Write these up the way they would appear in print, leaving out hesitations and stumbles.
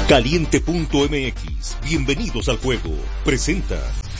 Caliente.mx, bienvenidos al juego, presenta.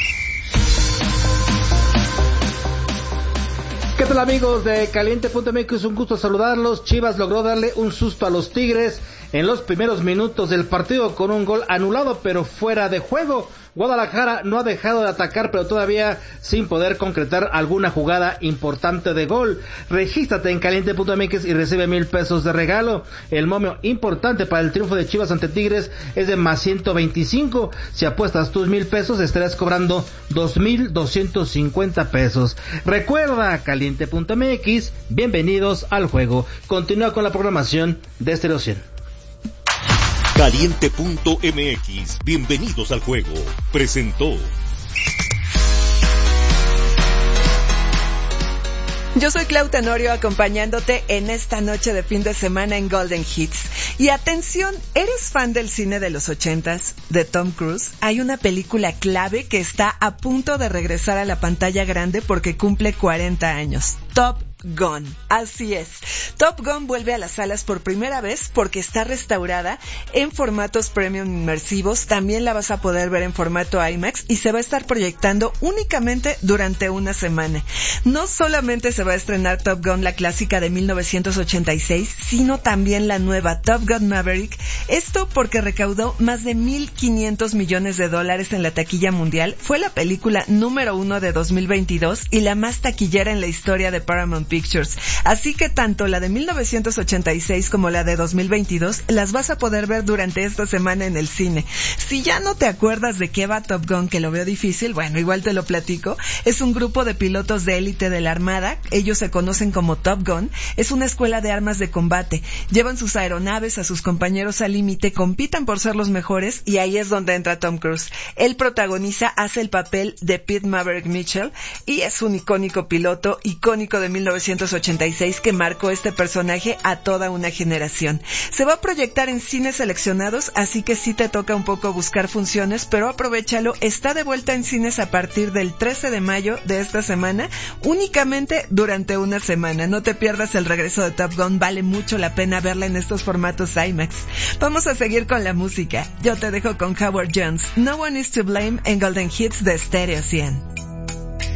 ¿Qué tal, amigos de Caliente.mx? Un gusto saludarlos. Chivas logró darle un susto a los Tigres en los primeros minutos del partido con un gol anulado, pero fuera de juego. Guadalajara no ha dejado de atacar, pero todavía sin poder concretar alguna jugada importante de gol. Regístrate en Caliente.mx y recibe $1,000 de regalo. El momio importante para el triunfo de Chivas ante Tigres es de más 125. Si apuestas tus $1,000, estarás cobrando 2,250 pesos. Recuerda, Caliente.mx, bienvenidos al juego. Continúa con la programación de Stereo 100. Caliente.mx, bienvenidos al juego, presentó. Yo soy Clau Tenorio acompañándote en esta noche de fin de semana en Golden Hits. Y atención, ¿eres fan del cine de los 80s, de Tom Cruise? Hay una película clave que está a punto de regresar a la pantalla grande porque cumple 40 años. Top Gun. Así es. Top Gun vuelve a las salas por primera vez porque está restaurada en formatos premium inmersivos. También la vas a poder ver en formato IMAX y se va a estar proyectando únicamente durante una semana. No solamente se va a estrenar Top Gun, la clásica de 1986, sino también la nueva Top Gun Maverick. Esto porque recaudó más de $1,500 millones en la taquilla mundial. Fue la película número 1 de 2022 y la más taquillera en la historia de Paramount Pictures. Así que tanto la de 1986 como la de 2022 las vas a poder ver durante esta semana en el cine. Si ya no te acuerdas de qué va Top Gun, que lo veo difícil, bueno, igual te lo platico. Es un grupo de pilotos de élite de la Armada. Ellos se conocen como Top Gun. Es una escuela de armas de combate. Llevan sus aeronaves a sus compañeros al límite, compiten por ser los mejores y ahí es donde entra Tom Cruise. Él protagoniza, hace el papel de Pete Maverick Mitchell y es un icónico piloto, icónico de 1986 que marcó este personaje a toda una generación. Se va a proyectar en cines seleccionados, así que sí te toca un poco buscar funciones, pero aprovéchalo. Está de vuelta en cines a partir del 13 de mayo de esta semana, únicamente durante una semana. No te pierdas el regreso de Top Gun, vale mucho la pena verla en estos formatos IMAX. Vamos a seguir con la música. Yo te dejo con Howard Jones, No One Is to Blame en Golden Hits de Stereo 100.